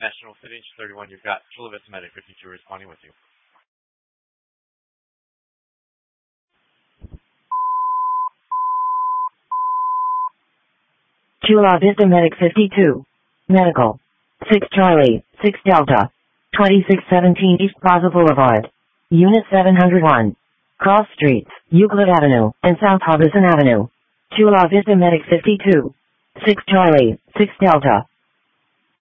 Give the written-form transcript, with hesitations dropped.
National City, 31, you've got Chula Vista Medic 52 responding with you. Chula Vista Medic 52. Medical. 6 Charlie, 6 Delta. 2617 East Plaza Boulevard. Unit 701. Cross Streets, Euclid Avenue, and South Harbison Avenue. Chula Vista Medic 52. 6 Charlie, 6 Delta.